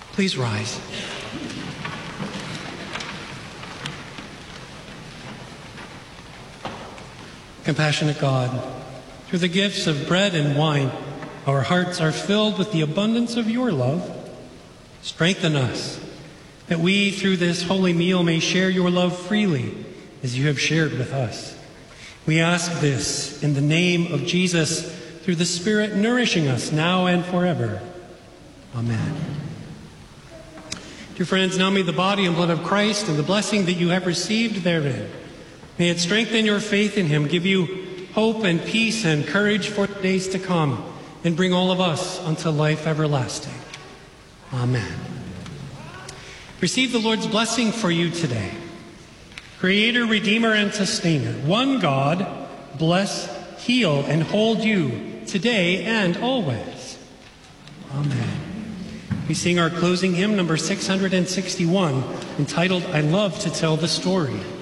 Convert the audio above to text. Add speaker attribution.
Speaker 1: Please rise. Compassionate God, through the gifts of bread and wine, our hearts are filled with the abundance of your love. Strengthen us, that we, through this holy meal, may share your love freely, as you have shared with us. We ask this in the name of Jesus, through the Spirit nourishing us now and forever. Amen. Dear friends, now may the body and blood of Christ and the blessing that you have received therein, may it strengthen your faith in him, give you hope and peace and courage for the days to come, and bring all of us unto life everlasting. Amen. Receive the Lord's blessing for you today. Creator, Redeemer, and Sustainer, one God, bless, heal, and hold you today and always. Amen. We sing our closing hymn, number 661, entitled, I Love to Tell the Story.